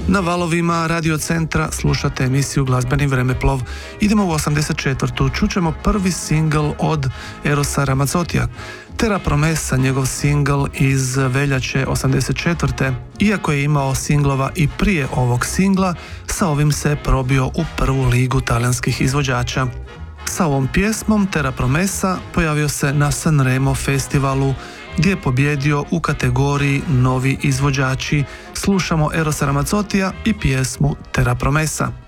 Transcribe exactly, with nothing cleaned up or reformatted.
Na valovima Radio Centra slušate emisiju Glazbeni vremeplov. Idemo u osamdeset četvrtu. Čućemo prvi singl od Erosa Ramazzotija. Terra Promessa, njegov singl iz veljače osamdeset četvrte. Iako je imao singlova i prije ovog singla, sa ovim se probio u prvu ligu talijanskih izvođača. Sa ovom pjesmom Terra Promessa pojavio se na Sanremo festivalu gdje je pobjedio u kategoriji Novi izvođači. Slušamo Erosa Ramazzotija i pjesmu Terra Promessa.